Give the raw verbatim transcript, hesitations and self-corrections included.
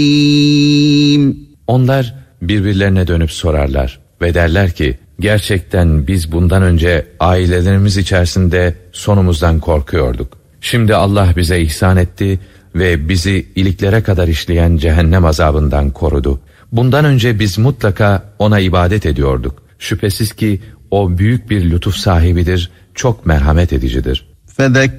Onlar birbirlerine dönüp sorarlar ve derler ki, gerçekten biz bundan önce ailelerimiz içerisinde sonumuzdan korkuyorduk. Şimdi Allah bize ihsan etti ve bizi iliklere kadar işleyen cehennem azabından korudu. Bundan önce biz mutlaka ona ibadet ediyorduk. Şüphesiz ki o büyük bir lütuf sahibidir, çok merhamet edicidir. فَذَكِّرْ